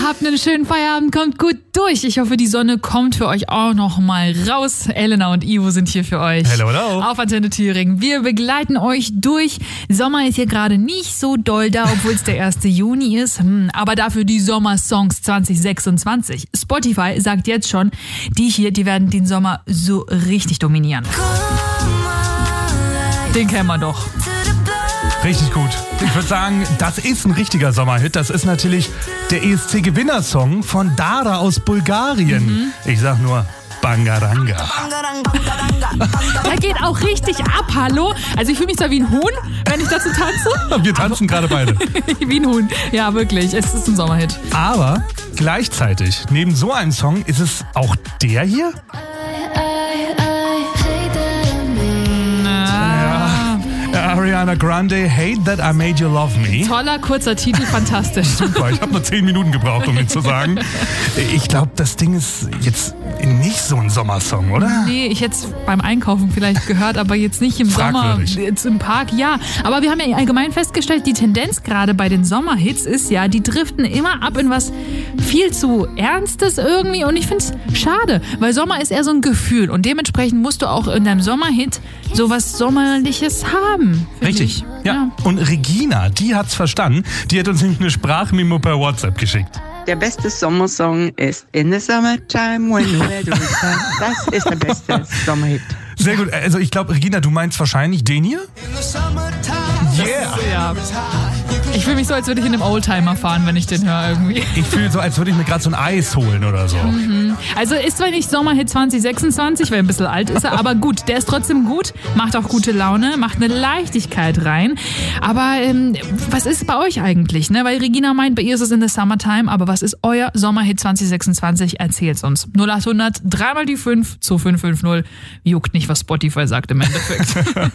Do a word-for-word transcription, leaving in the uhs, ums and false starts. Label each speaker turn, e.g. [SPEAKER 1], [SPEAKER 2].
[SPEAKER 1] habt einen schönen Feierabend, kommt gut durch. Ich hoffe, die Sonne kommt für euch auch noch mal raus. Elena und Ivo sind hier für euch.
[SPEAKER 2] Hello, hello.
[SPEAKER 1] Auf Antenne Thüringen. Wir begleiten euch durch. Sommer ist hier gerade nicht so doll da, obwohl es der erste Juni ist. Hm, aber dafür die Sommersongs zwanzig sechsundzwanzig. Spotify sagt jetzt schon, die hier, die werden den Sommer so richtig dominieren. Den kennen wir doch.
[SPEAKER 2] Richtig gut. Ich würde sagen, das ist ein richtiger Sommerhit. Das ist natürlich der E S C-Gewinnersong von Dara aus Bulgarien. Mhm. Ich sag nur Bangaranga.
[SPEAKER 1] Der geht auch richtig ab, hallo? Also ich fühle mich zwar wie ein Huhn, wenn ich dazu tanze.
[SPEAKER 2] Wir tanzen gerade beide.
[SPEAKER 1] Wie ein Huhn. Ja, wirklich. Es ist ein Sommerhit.
[SPEAKER 2] Aber gleichzeitig, neben so einem Song, ist es auch der hier? Ariana Grande, Hate That I Made You Love Me.
[SPEAKER 1] Toller, kurzer Titel, fantastisch.
[SPEAKER 2] Super, ich habe nur zehn Minuten gebraucht, um ihn zu sagen. Ich glaube, das Ding ist jetzt nicht so ein Sommersong, oder?
[SPEAKER 1] Nee, ich hätte es beim Einkaufen vielleicht gehört, aber jetzt nicht im
[SPEAKER 2] Fragwürdig.
[SPEAKER 1] Sommer, jetzt im Park, ja. Aber wir haben ja allgemein festgestellt, die Tendenz gerade bei den Sommerhits ist ja, die driften immer ab in was viel zu Ernstes irgendwie und ich finde es schade, weil Sommer ist eher so ein Gefühl und dementsprechend musst du auch in deinem Sommerhit sowas Sommerliches haben.
[SPEAKER 2] Richtig, ja. ja. Und Regina, die hat's verstanden, die hat uns nämlich eine Sprachmemo per WhatsApp geschickt.
[SPEAKER 3] Der beste Sommersong ist In the Summertime When the Weather is Fine. Das ist der beste Sommerhit.
[SPEAKER 2] Sehr gut. Also ich glaube, Regina, du meinst wahrscheinlich den hier?
[SPEAKER 1] Yeah. Ja. Ich fühle mich so, als würde ich in einem Oldtimer fahren, wenn ich den höre irgendwie.
[SPEAKER 2] Ich fühle so, als würde ich mir gerade so ein Eis holen oder so.
[SPEAKER 1] Mhm. Also ist zwar nicht Sommerhit zwanzig sechsundzwanzig, weil ein bisschen alt ist er, aber gut, der ist trotzdem gut, macht auch gute Laune, macht eine Leichtigkeit rein. Aber ähm, was ist bei euch eigentlich? Ne? Weil Regina meint, bei ihr ist es in the Summertime, aber was ist euer Sommerhit zwanzig sechsundzwanzig? Erzählt's uns. null acht hundert, dreimal die fünf zu fünf fünf null. Juckt nicht, was Spotify sagt im Endeffekt.